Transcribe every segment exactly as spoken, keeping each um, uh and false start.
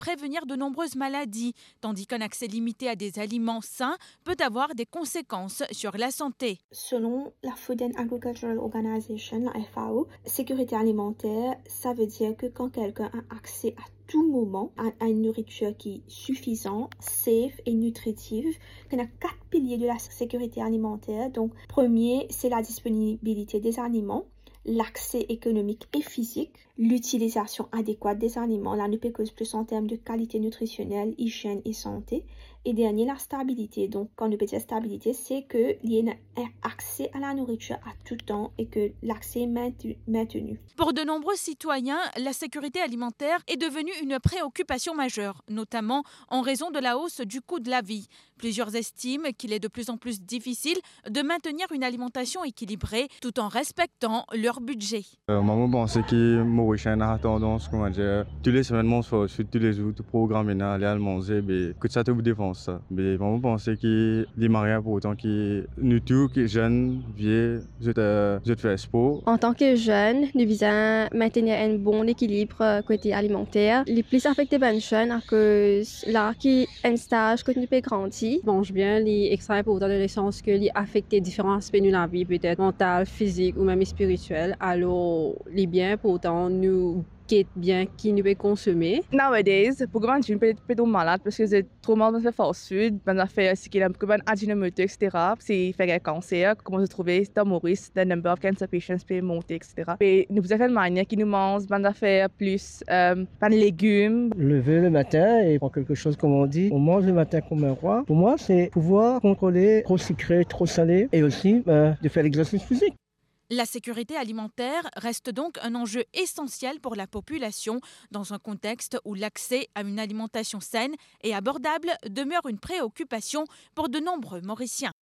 prévenir de nombreuses maladies, tandis qu'un accès limité à des aliments sains peut avoir des conséquences sur la santé. Selon la Food and Agricultural Organization, la F A O, sécurité alimentaire, ça veut dire que quand quelqu'un a accès à tout moment à, à une nourriture qui est suffisante, safe et nutritive, il y a quatre piliers de la sécurité alimentaire. Donc, premier, c'est la disponibilité des aliments, l'accès économique et physique, l'utilisation adéquate des aliments, là, ne peut cause plus en termes de qualité nutritionnelle, hygiène et santé. Et dernier, la stabilité. Donc, quand on peut dire stabilité, c'est qu'il y a un accès à la nourriture à tout temps et que l'accès est maintenu. Pour de nombreux citoyens, la sécurité alimentaire est devenue une préoccupation majeure, notamment en raison de la hausse du coût de la vie. Plusieurs estiment qu'il est de plus en plus difficile de maintenir une alimentation équilibrée tout en respectant leur budget. Euh, moi, je pense que Maurice a tendance, comment dire, tous les semaines, mon soir, tous les jours, tout programme, aller à manger, que ça te défense. Mais moi, je pense que les mariages, pour autant que nous tous, qui jeunes, vieux, je te, je te fais sport. En tant que jeune, nous visons maintenir un bon équilibre côté alimentaire. Les plus affectés par les jeunes, à cause là qui un stage que nous peut grandir. Mange bien, les extra important dans le sens que les affecter différents aspects de la vie, peut-être mental, physique ou même spirituel. Alors, les biens, pour autant, nous bien qui nous peut consommer. Nowadays, pour que je peux être malade parce que c'est trop mal de faire fast food, ben fait ce qu'il a que ben Ajinomoto et cetera. C'est faire un cancer, comment se trouver dans Maurice, the number of cancer patients peut monter et cetera. Et nous avons une manière qui nous mange, ben faire plus euh, ben légumes. Lever le matin et prendre quelque chose comme on dit, on mange le matin comme un roi. Pour moi, c'est pouvoir contrôler trop sucré, trop salé et aussi euh, de faire l'exercice physique. La sécurité alimentaire reste donc un enjeu essentiel pour la population dans un contexte où l'accès à une alimentation saine et abordable demeure une préoccupation pour de nombreux Mauriciens.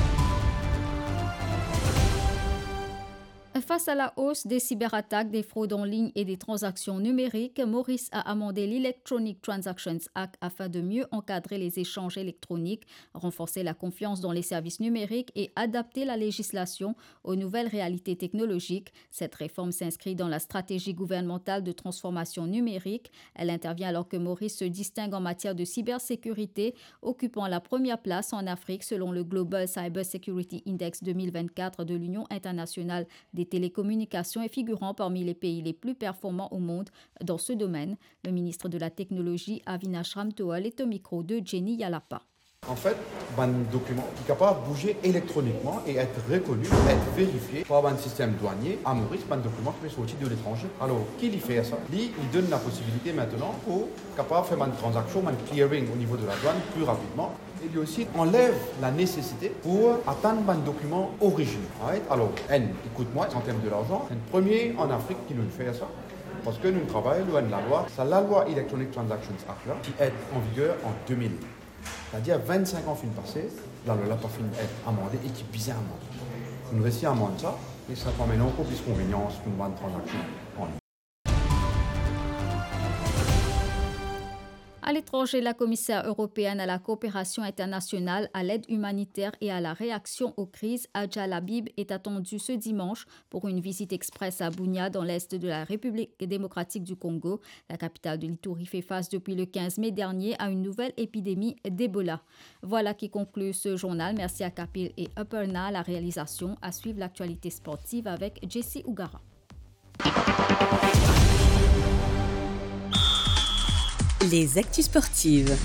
Face à la hausse des cyberattaques, des fraudes en ligne et des transactions numériques, Maurice a amendé l'Electronic Transactions Act afin de mieux encadrer les échanges électroniques, renforcer la confiance dans les services numériques et adapter la législation aux nouvelles réalités technologiques. Cette réforme s'inscrit dans la stratégie gouvernementale de transformation numérique. Elle intervient alors que Maurice se distingue en matière de cybersécurité, occupant la première place en Afrique selon le Global Cyber Security Index deux mille vingt-quatre de l'Union internationale des télécommunications et figurant parmi les pays les plus performants au monde dans ce domaine. Le ministre de la Technologie, Avinash Ramtowal, est au micro de Jenny Yalapa. En fait, un document est capable de bouger électroniquement et être reconnu, être vérifié par un système douanier à Maurice, un document qui peut sortir de l'étranger. Alors, qui lui fait ça? Lui, il donne la possibilité maintenant pour capable de faire une transaction, un clearing au niveau de la douane plus rapidement. Et lui aussi enlève la nécessité pour atteindre un document original. Right? Alors, N, écoute-moi, en termes de l'argent, un premier en Afrique qui nous fait ça. Parce que nous travaillons loin de la loi. C'est la loi Electronic Transactions Act là, qui est en vigueur en deux mille. C'est-à-dire vingt-cinq ans fin passé, là le lapin fin est amendé et qui est bien amendé. Nous réussissons à amender ça et ça permet encore plus de convenience pour une bonne transaction en ligne. À l'étranger, la commissaire européenne à la coopération internationale, à l'aide humanitaire et à la réaction aux crises, Adja Labib, est attendue ce dimanche pour une visite express à Bunia dans l'est de la République démocratique du Congo. La capitale de l'Ituri fait face depuis le quinze mai dernier à une nouvelle épidémie d'Ebola. Voilà qui conclut ce journal. Merci à Kapil et Upperna à la réalisation. À suivre l'actualité sportive avec Jessie Ougara. Les actus sportives.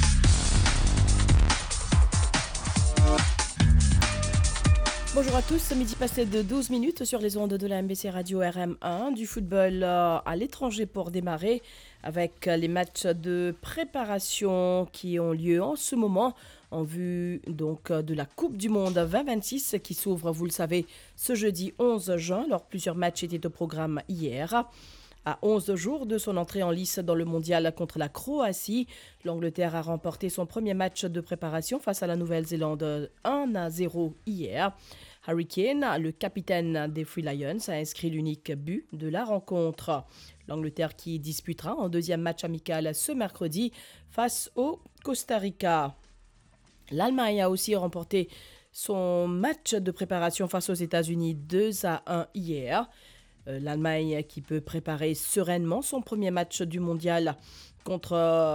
Bonjour à tous, midi passé de douze minutes sur les ondes de la M B C Radio R M un, du football à l'étranger pour démarrer avec les matchs de préparation qui ont lieu en ce moment en vue donc de la Coupe du Monde vingt vingt-six qui s'ouvre, vous le savez, ce jeudi onze juin. Alors plusieurs matchs étaient au programme hier. À onze jours de son entrée en lice dans le mondial contre la Croatie, l'Angleterre a remporté son premier match de préparation face à la Nouvelle-Zélande un à zéro hier. Harry Kane, le capitaine des Free Lions, a inscrit l'unique but de la rencontre. L'Angleterre qui disputera un deuxième match amical ce mercredi face au Costa Rica. L'Allemagne a aussi remporté son match de préparation face aux États-Unis deux à un hier. L'Allemagne qui peut préparer sereinement son premier match du mondial contre